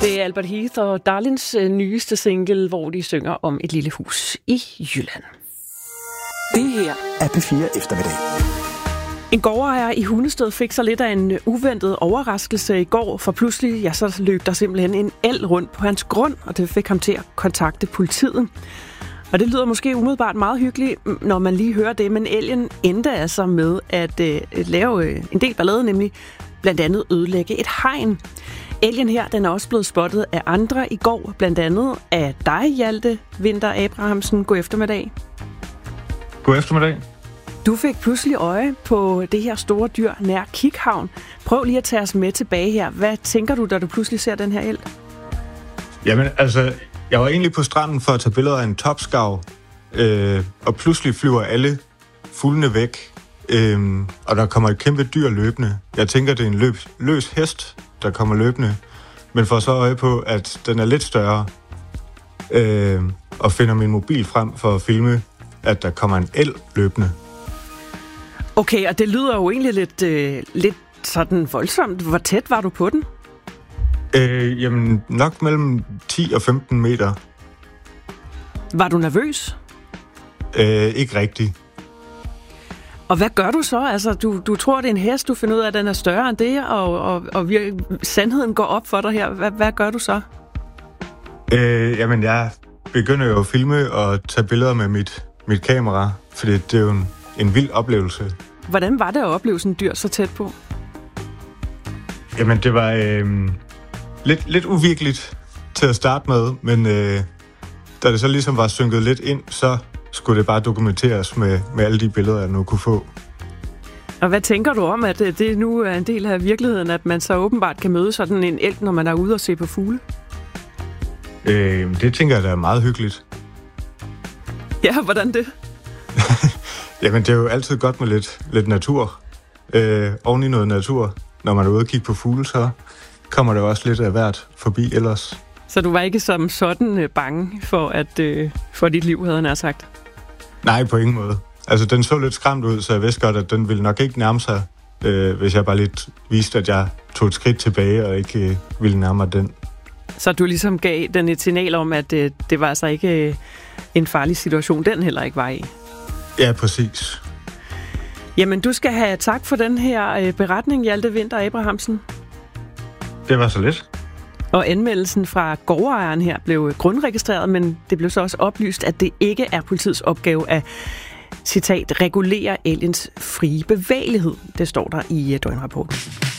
Det er Albert Heath og Darlins nyeste single, hvor de synger om et lille hus i Jylland. Det her er P4 Eftermiddag. En gårdejer i Hundested fik så lidt af en uventet overraskelse i går, for pludselig så løb der simpelthen en elg rundt på hans grund, og det fik ham til at kontakte politiet. Og det lyder måske umiddelbart meget hyggeligt, når man lige hører det, men elgen endte altså med at lave en del ballade, nemlig blandt andet ødelægge et hegn. Elgen her, den er også blevet spottet af andre i går, blandt andet af dig, Hjalte Winther Abrahamsen. God eftermiddag. God eftermiddag. Du fik pludselig øje på det her store dyr nær Kikhavn. Prøv lige at tage os med tilbage her. Hvad tænker du, da du pludselig ser den her elg? Jamen, altså, jeg var egentlig på stranden for at tage billeder af en topskarv, og pludselig flyver alle fuglene væk, og der kommer et kæmpe dyr løbende. Jeg tænker, det er en løs hest, der kommer løbende, men får så øje på, at den er lidt større, og finder min mobil frem for at filme, at der kommer en elg løbende. Okay, og det lyder jo egentlig lidt sådan voldsomt. Hvor tæt var du på den? Jamen, nok mellem 10 og 15 meter. Var du nervøs? Ikke rigtigt. Og hvad gør du så? Altså, du tror, det er en hest, du finder ud af, at den er større end det, og sandheden går op for dig her. Hvad gør du så? Jamen, jeg begynder jo at filme og tage billeder med mit kamera, fordi det er jo en vild oplevelse. Hvordan var det at opleve sådan en dyr så tæt på? Jamen, det var lidt uvirkeligt til at starte med, men da det så ligesom var synket lidt ind, så skulle det bare dokumenteres med alle de billeder, jeg nu kunne få. Og hvad tænker du om, at det nu er en del af virkeligheden, at man så åbenbart kan møde sådan en elg, når man er ude og se på fugle? Det tænker jeg, der er meget hyggeligt. Ja, hvordan det? Jamen, det er jo altid godt med lidt natur. Oven i noget natur. Når man er ude og kigge på fugle, så kommer der også lidt af hvert forbi ellers. Så du var ikke som sådan bange for dit liv, havde han sagt? Nej, på ingen måde. Altså, den så lidt skræmt ud, så jeg vidste godt, at den ville nok ikke nærme sig, hvis jeg bare lidt viste, at jeg tog et skridt tilbage og ikke ville nærme den. Så du ligesom gav den et signal om, at det var altså ikke en farlig situation, den heller ikke var i? Ja, præcis. Jamen, du skal have tak for den her beretning, Hjalte Winther Abrahamsen. Det var så lidt. Og anmeldelsen fra gårdejeren her blev grundregistreret, men det blev så også oplyst, at det ikke er politiets opgave at, citat, regulere elgens frie bevægelighed. Det står der i døgnrapporten.